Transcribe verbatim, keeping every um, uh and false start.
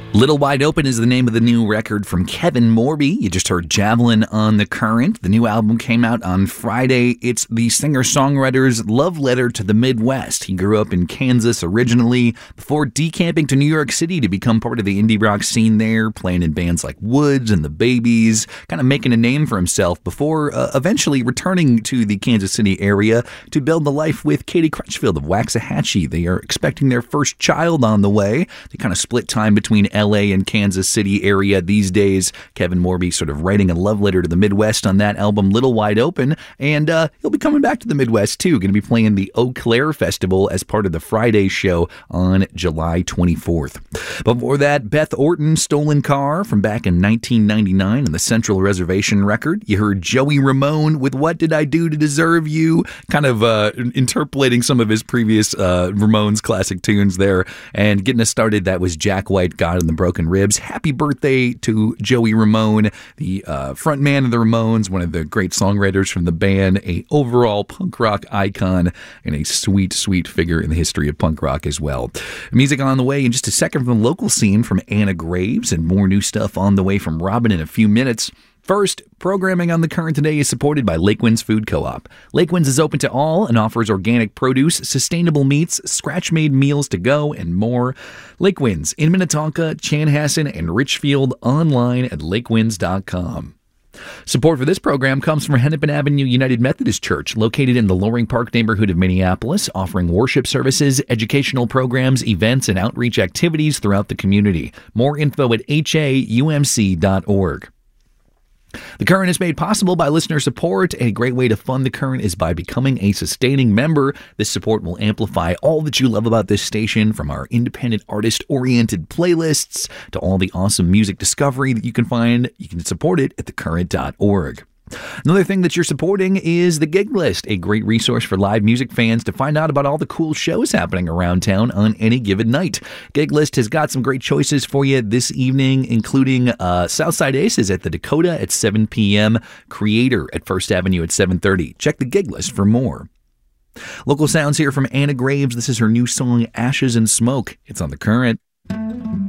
Little Wide Open is the name of the new record from Kevin Morby. You just heard Javelin on The Current. The new album came out on Friday. It's the singer-songwriter's love letter to the Midwest. He grew up in Kansas originally before decamping to New York City to become part of the indie rock scene there, playing in bands like Woods and the Babies, kind of making a name for himself before uh, eventually returning to the Kansas City area to build the life with Katie Crutchfield of Waxahachie. They are expecting their first child on the way. They kind of split time between L A and Kansas City area these days. Kevin Morby sort of writing a love letter to the Midwest on that album, Little Wide Open, and uh, he'll be coming back to the Midwest too. Going to be playing the Eau Claire Festival as part of the Friday show on July twenty-fourth. Before that, Beth Orton, Stolen Car from back in nineteen ninety-nine on the Central Reservation record. You heard Joey Ramone with What Did I Do to Deserve You, kind of uh, interpolating some of his previous uh, Ramones classic tunes there. And getting us started, that was Jack White, God in the Broken Ribs. Happy birthday to Joey Ramone, the uh, front man of the Ramones, one of the great songwriters from the band, a overall punk rock icon, and a sweet, sweet figure in the history of punk rock as well. Music on the way in just a second from the local scene from Anna Graves, and more new stuff on the way from Robin in a few minutes. First, programming on The Current today is supported by Lakewinds Food Co-op. Lakewinds is open to all and offers organic produce, sustainable meats, scratch-made meals to go, and more. Lakewinds in Minnetonka, Chanhassen, and Richfield, online at lakewinds dot com. Support for this program comes from Hennepin Avenue United Methodist Church, located in the Loring Park neighborhood of Minneapolis, offering worship services, educational programs, events, and outreach activities throughout the community. More info at h a u m c dot org. The Current is made possible by listener support. A great way to fund The Current is by becoming a sustaining member. This support will amplify all that you love about this station, from our independent artist-oriented playlists to all the awesome music discovery that you can find. You can support it at the current dot org. Another thing that you're supporting is the Gig List, a great resource for live music fans to find out about all the cool shows happening around town on any given night. Gig List has got some great choices for you this evening, including uh, Southside Aces at the Dakota at seven p.m., Creator at First Avenue at seven thirty. Check the Gig List for more. Local sounds here from Anna Graves. This is her new song, Ashes and Smoke. It's on The Current.